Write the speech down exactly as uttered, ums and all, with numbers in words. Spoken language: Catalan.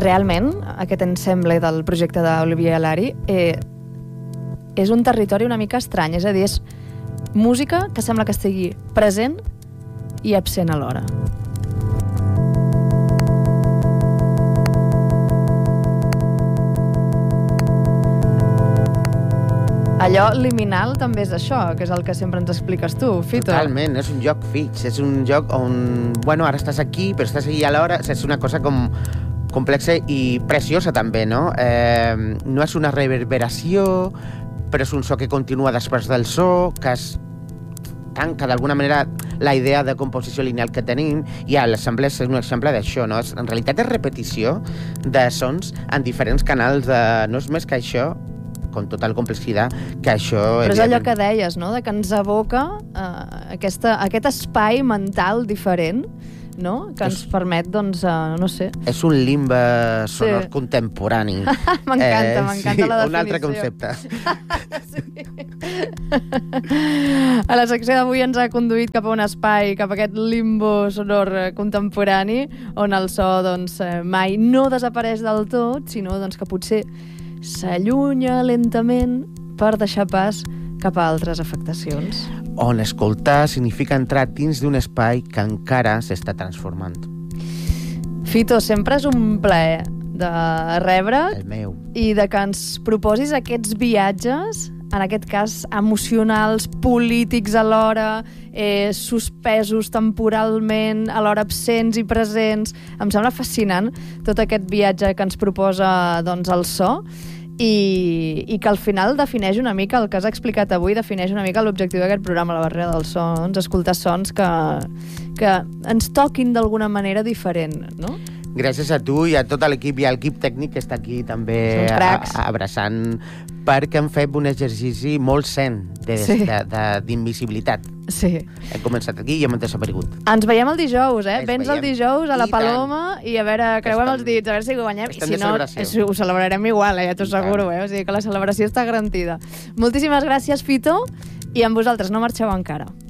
realment, aquest ensemble del projecte d'Olivier Alari eh, és un territori una mica estrany, és a dir, és música que sembla que estigui present i absent alhora. Allò liminal també és això, que és el que sempre ens expliques tu, Fito. Totalment, és un lloc fix, és un lloc on, bueno, ara estàs aquí, però estàs allà alhora, és una cosa com complexa i preciosa també, no? Eh, no és una reverberació, però és un so que continua després del so, que es tanca d'alguna manera la idea de composició lineal que tenim, i l'assemble és un exemple d'això, no? En realitat és repetició de sons en diferents canals, de, no és més que això, con total complexitat, que això... Però és allò que deies, no?, de que ens evoca eh, aquesta, aquest espai mental diferent, no?, que ens és, permet, doncs, uh, no sé... És un limbe sonor sí. contemporani. M'encanta, eh, m'encanta sí, la definició. Un altre concepte. Sí. A la secció d'avui ens ha conduït cap a un espai, cap a aquest limbo sonor contemporani, on el so, doncs, mai no desapareix del tot, sinó doncs, que potser s'allunya lentament per deixar pas cap a altres afectacions. On escoltar significa entrar dins d'un espai que encara s'està transformant. Fito, sempre és un plaer de rebre't el meu. I de que ens proposis aquests viatges, en aquest cas emocionals, polítics alhora, eh, suspesos temporalment, alhora absents i presents. Em sembla fascinant tot aquest viatge que ens proposa, doncs, el so, i, i que al final defineix una mica el que has explicat avui, defineix una mica l'objectiu d'aquest programa, La barrera del so, doncs, escoltar sons que, que ens toquin d'alguna manera diferent, no? Gràcies a tu i a tot l'equip i a l'equip tècnic que està aquí també a, a, abraçant, perquè hem fet un exercici molt sent d'invisibilitat. Sí. Hem començat aquí i hem desaparegut. Ens veiem el dijous, eh? Vens el dijous a la Paloma i a veure, creuem els dits, a veure si guanyem. I si no, és, ho celebrarem igual, eh? Ja t'ho asseguro, eh? O sigui que la celebració està garantida. Moltíssimes gràcies, Fito, i amb vosaltres no marxeu encara.